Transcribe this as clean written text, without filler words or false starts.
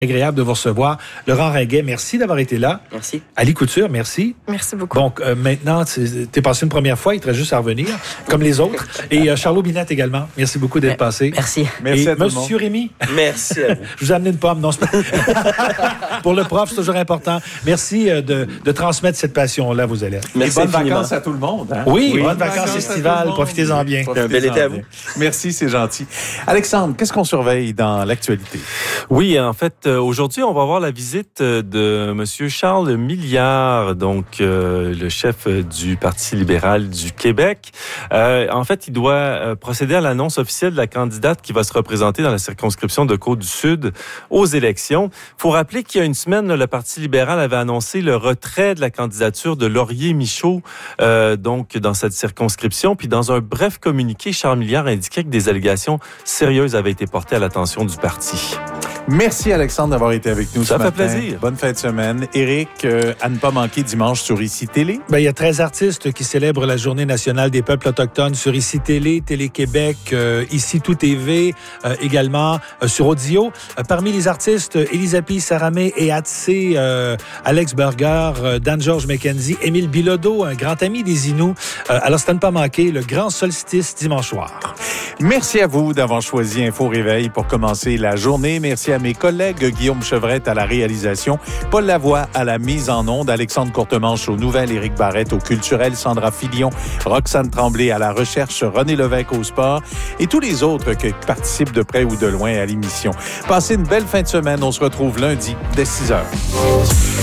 Agréable de vous recevoir. Laurent Ringuet, merci d'avoir été là. Merci. Ali Couture, merci. Merci beaucoup. Donc, maintenant, t'es passé une première fois, il te reste juste à revenir, comme les autres. Et Charlot Binette également, merci beaucoup d'être passé. Merci. Merci à tout le monde. Monsieur Rémy. Merci à vous. Je vous ai amené une pomme. Non, c'est pas... Pour le prof, c'est toujours important. Merci de transmettre cette passion-là à vos élèves. Merci bonnes vacances à tout le monde. Hein? Oui, bonnes vacances estivales. Profitez-en bien. Un bel été à vous. Merci, c'est gentil. Alexandre, qu'est-ce qu'on surveille dans l'actualité? Oui, en fait, aujourd'hui, on va voir la visite de M. Charles Milliard, donc le chef du Parti libéral du Québec. En fait, il doit procéder à l'annonce officielle de la candidate qui va se représenter dans la circonscription de Côte-du-Sud aux élections. Il faut rappeler qu'il y a une semaine, le Parti libéral avait annoncé le retrait de la candidature de Laurier-Michaud, donc dans cette circonscription. Puis dans un bref communiqué, Charles Milliard indiquait que des allégations sérieuses avaient été portées à l'attention du parti. Merci Alexandre d'avoir été avec nous ce matin. Ça fait plaisir. Bonne fin de semaine. Éric, à ne pas manquer dimanche sur ICI Télé. Il y a 13 artistes qui célèbrent la Journée nationale des peuples autochtones sur ICI Télé, Télé-Québec, ICI Tout TV, également sur Audio. Parmi les artistes, Elisabeth Saramé et Hatsé, Alex Burger, Dan-Georges McKenzie, Émile Bilodeau, un grand ami des Inuits. Alors, c'est à ne pas manquer le grand solstice dimanche soir. Merci à vous d'avoir choisi Info Réveil pour commencer la journée. Merci à mes collègues Guillaume Chevrette à la réalisation, Paul Lavoie à la mise en onde, Alexandre Courtemanche aux nouvelles, Éric Barrette au culturel, Sandra Filion, Roxane Tremblay à la recherche, René Lévesque au sport et tous les autres qui participent de près ou de loin à l'émission. Passez une belle fin de semaine. On se retrouve lundi dès 6h.